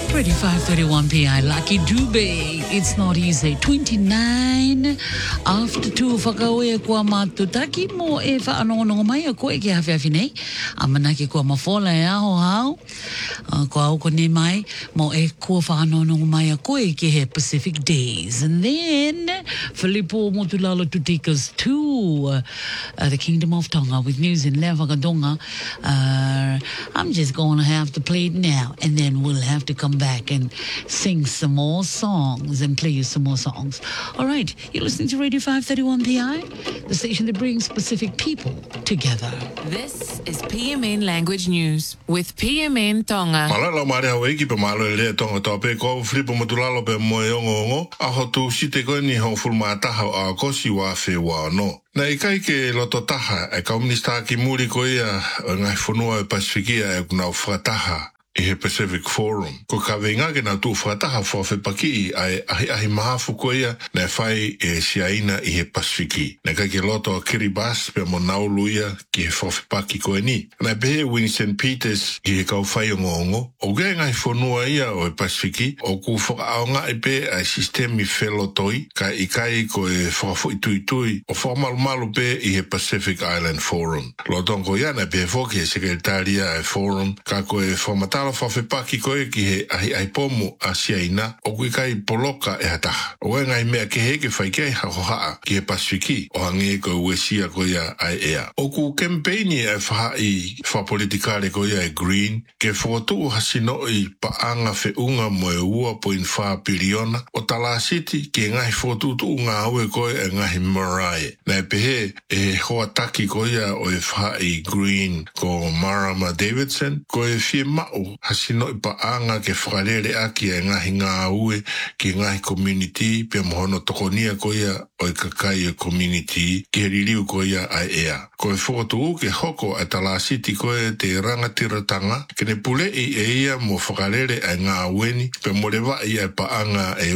5:31 p.m. Lucky Dube. It's not easy. 29 after 2. Whakaoe kua matutaki mo e whaanongonongo mai a koe ki hawhiawhi nei. Amanaki kua mawhola e aho hao. Kua auko ne mai mo e kua whaanongonongo mai a koe ki he Pacific Days. And then Filippo Motulala to take us to the Kingdom of Tonga with news in Levagadonga. I'm just going to have to play it now, and then we'll have to come back and sing some more songs and play you some more songs. All right, you're listening to Radio 531 PI, the station that brings Pacific people together. This is PMN Language News with PMN Tonga. Malala mare hawa iki pe malo le Tonga tope ko Filippo Motulala pe moe aho tu site ko ni ho fulmataha a kosi wa fe wa no. Na ikai ke loto taha e kaumnista ki muri ko ia ngai funua e Pasifikia e kuna whataha i he Pacific Forum. Ko ka venga ke na tu whataha whawhi paki ahi mahafu ko ia na whai e siaina i he Pasifiki. Na kai ke loto a Kiribati pe mo naulu ia ki he whawhi paki ko e ni. Na pehe Winston Peters ki he kau whai o ngongo. O gai ngai funua ia o e Pasifiki o ku whakaonga i pe a sistemi whelotoi ka ikai ko e whawhi tui o whamalu pe i he Pacific Island Forum. Lotongo ia na pehe whoki he sekretaria e forum ka ko e whamata Tala whawhepaki koe ki he ahi pomu a siaina o kui kai poloka e hataha. O e ngai mea ke he ke whaikei hahohaa ki he Pasifiki o hange koe uesia koe ai ea. O ku kempeini e whaha i whapolitikare koe e Green ke whotu hasino i paanga whiunga mo e 2.5 biliona o Tala City ki ngai whotutu ngā aue koe e ngahi Marae. Nei pehe e hoa taki koe o e whaha i Green ko Marama Davidson koe fie mao hasino i paanga ke whakarere aki e ngahi ngā ue ki ngahi community pe mohono tokonia koia o i kakai e community ki he ririu koia ai ea. Ko e whotu ke hoko a Tala City koe te rangatiratanga ke ne pule i e ia mo whakarere ai ngā ueni pe mo lewa i e paanga e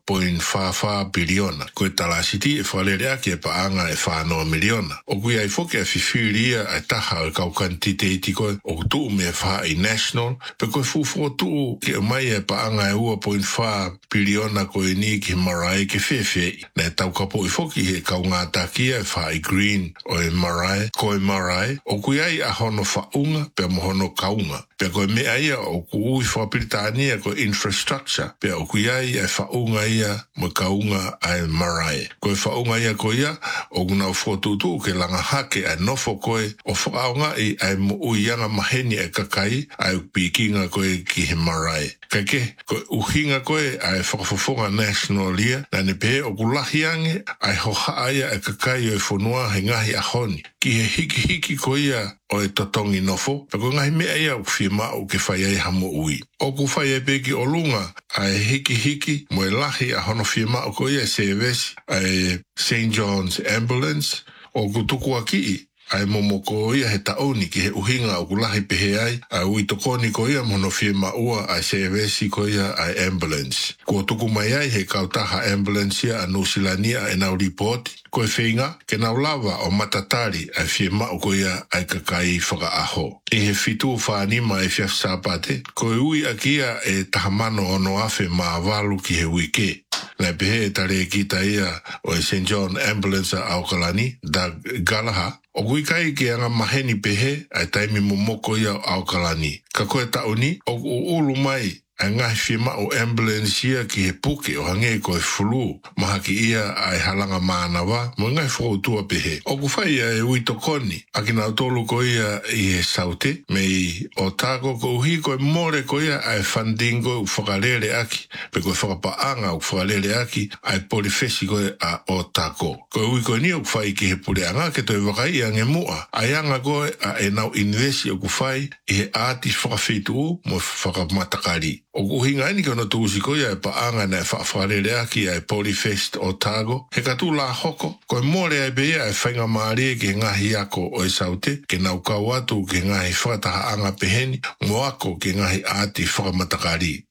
2.5 biliona. Ko e Tala City e whakarere aki e paanga e 5 miliona. O kui ai whoke a whiwhiria ai taha o kaukanti te iti koe o tu me wha i national pe koe fufotu ke mai e paanga e 2.5 biliona koe ni ki Marae ke whewhei. Na e tau kapo i whoki he kau ngā takia e wha i Green o e Marae, koe Marae, o kui ai a hono whaunga pe mohono kaunga. Pe koe mea ia o ku ui whapiritania koe infrastructure, pe o kui ai e whaunga ia mo kaunga ai Marae. Koe whaunga ia koe ia o guna o whotutu ke langa hake ai nofo koe o whakaunga i ai mo uianga maheni e kakai ai pikinga koe ki he Marae. Kai ke, koe uhinga koe ai whakafofonga national ia, na ne pehe o kulahiange ai hoha aia e kakai o e whanua he ngahi ahoni. Ki he hiki koe ia o e totongi nofo, pa koe ngahi mea ia o whima o ke whai ai hamo ui. O ku whai ai peki o lunga ai hiki mo e lahi a hono whima o koe ia service ai St. John's Ambulance o ku tuku aki ai momoko ia he taoni ki he uhinga o kulahi pehe ai ui tokoni ko ia mono fie maua ai sevesi ko ia ai ambulance. Ko tuku mai ai he kautaha ambulance ia a Nusilania e nau report ko e whinga ke nau lava o matatari ai fie mau ko ia ai kakai whaka aho. I he fitu whanima e fiaf sapate ko e ui akia e tahamano ono afe maa walu ki he wike. Nai pehe e tare kita ia o e St. John Ambulance a Aukalani, Doug Gallagher, o kui kai ke anga maheni pehe ai taimi momoko ia o Aukalani. Ka koe tauni, o ulu mai ai ngahi whima o ambulance ia ki he puke o hange ko e fulu, maha ki ia ai halanga mānawa, mo ngai whautua pehe. O ku whai e ui tokoni, a ki nau tolu ko ia i he saute, me i o tako ko uhi ko e more ko ia ai whandingo u whakarere aki, pe ko e whakapaanga u whakarere aki, ai polifesi ko e a o tako. Ko ui ko ni o ku whai ki he pureanga, ke to e wakai ange mua, ai anga ko a e nau investi o ku whai i he aati whakawhitu mo whakamatakari. O kuhinga ini ke ono tuusi ko ia e paanga na e whaafarere aki ai Polyfest o Tago. He katu la hoko, ko e more ai bea e whainga maare ke ngahi ako o e saute, ke nau kau atu ke ngahi whakataha anga peheni, mo ako ke ngahi ati whakamatakari.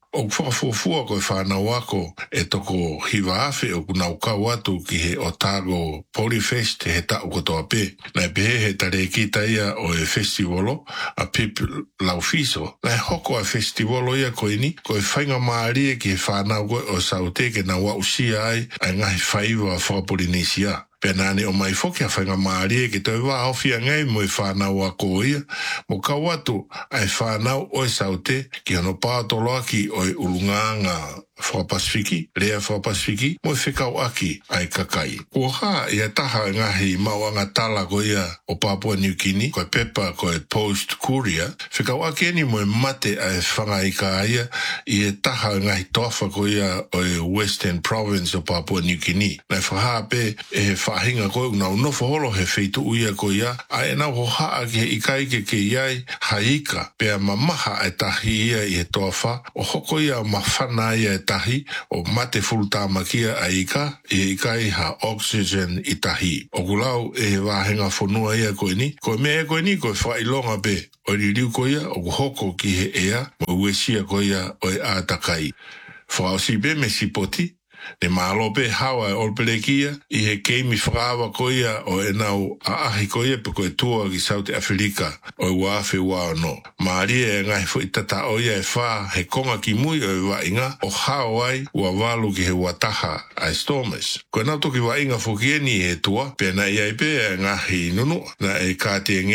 O whakafofua koe whanau ako e toko hiwa awhi o kuna ukau atu ki he Otago Polyfest he tau kotoa pē. Nei pehe he tare kita ia o e festivalo a Pip Laufiso. Nei hoko a festivalo ia koe ni, koe whainga maarie ki he whanau koe o Sauteke na wa usia ai ngahi whaiwa a Whakapolinisia. Penane o mai foki a whainga maarie ki toi wā hawhia ngai mo e whanau a ko ia. Mo kau atu ai whanau o e Saute ki hono pātolo aki o e ulunganga Whakapasifiki, Rea Whakapasifiki, mo e whikau aki ai kakai. Ko ha ia taha ngahi mauanga tala ko ia o Papua New Guinea, koe pepa koe Post Courier, whikau aki eni mo e mate ai whangaika ia i e taha ngahi toafa ko ia o e Western Province o Papua New Guinea. Nei whahape e he whahinga koe unau nofo holo he wheitu uia ko ia, a e nau ho haa ki he ikaike ke iai haika, pea mamaha e tahi ia i he toafa, o hoko ia mawhana ia e tahi o mate fulutamakia a ika e ikai ha oxygen i tahi. O kulau e wāhenga whanua ia koe ni. Koe mea koe ni koe whailonga pe o ririu koe ia o hoko ki he ea mo uesia koe ia o e ātakai. Whaosi be me sipoti. Ne mālope hawa e olpelekia i he keimi whakawa koia o e nau a ahi koia pe koe tua ki South Africa o e wāwhi wāo no. Māria e ngai fu i tata oia e whā he konga ki mui o e wainga o hao ai ua walu ki he wataha a Stormers. Koe nau toki wainga fukieni e tua pe na iai pe e ngahi nunu na e kāte